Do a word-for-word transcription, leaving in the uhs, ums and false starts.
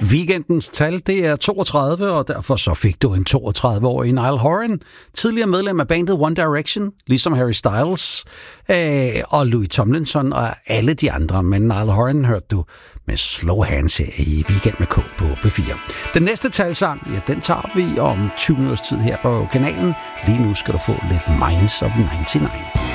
Weekendens tal, det er toogtredive, og derfor så fik du en toogtredive-årig Niall Horan, tidligere medlem af bandet One Direction, ligesom Harry Styles øh, og Louis Tomlinson og alle de andre. Men Niall Horan hørte du med Slow Hands her i Weekend med K på B fire. Den næste talsang, ja, den tager vi om tyve minutters tid her på kanalen. Lige nu skal du få lidt Minds of nioghalvfems.